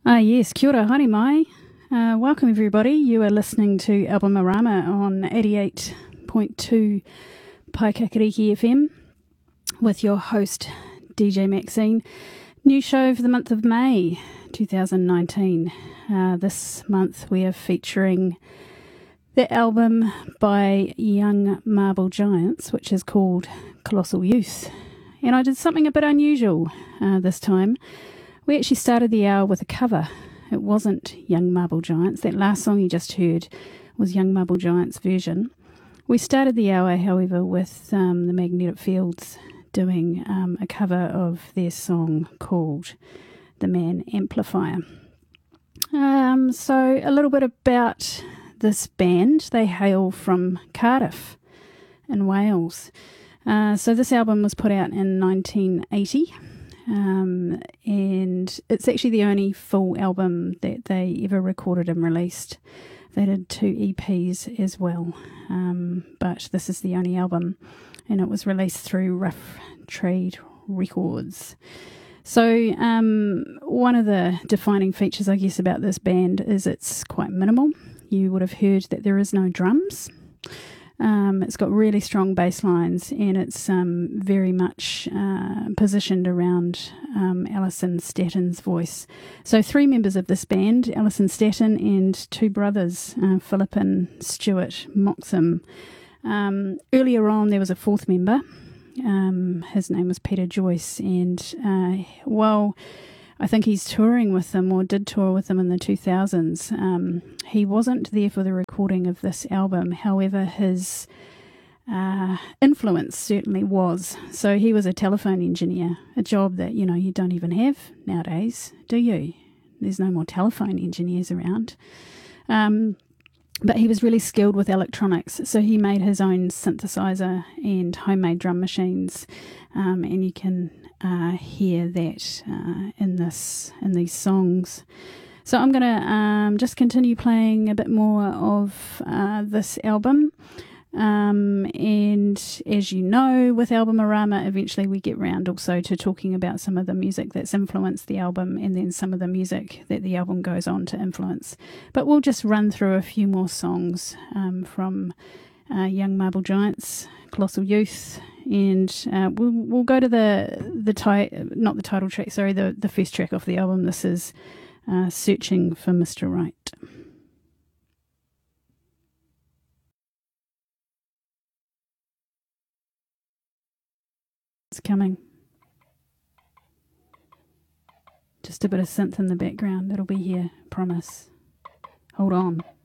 Yes, kia ora, haere mai. Welcome everybody. You are listening to Albumarama on 88.2 Paikakariki FM with your host DJ Maxine. New show for the month of May 2019. This month we are featuring the album by Young Marble Giants, which is called Colossal Youth. And I did something a bit unusual this time. We actually started the hour with a cover. It wasn't Young Marble Giants. That last song you just heard was Young Marble Giants' version. We started the hour, however, with the Magnetic Fields doing a cover of their song called The Man Amplifier. So a little bit about this band. They hail from Cardiff in Wales. So this album was put out in 1980. And it's actually the only full album that they ever recorded and released. They did 2 EPs as well, but this is the only album, and it was released through Rough Trade Records. So one of the defining features, I guess, about this band is it's quite minimal. You would have heard that there is no drums. It's got really strong bass lines, and it's very much positioned around Alison Statton's voice. So 3 members of this band, Alison Statton and 2 brothers, Philip and Stuart Moxham. Earlier on there was a 4th member. His name was Peter Joyce, and I think he's touring with them, or did tour with them in the 2000s. He wasn't there for the recording of this album. However, his influence certainly was. So he was a telephone engineer, a job that, you don't even have nowadays, do you? There's no more telephone engineers around. But he was really skilled with electronics, so he made his own synthesizer and homemade drum machines, and you can hear that in these songs. So I'm going to just continue playing a bit more of this album, and as you know, with Albumarama, eventually we get round also to talking about some of the music that's influenced the album, and then some of the music that the album goes on to influence. But we'll just run through a few more songs from Young Marble Giants, Colossal Youth, and we'll go to the title track, the first track off the album. This is Searching for Mr. Right. It's coming. Just a bit of synth in the background. It'll be here, promise. Hold on.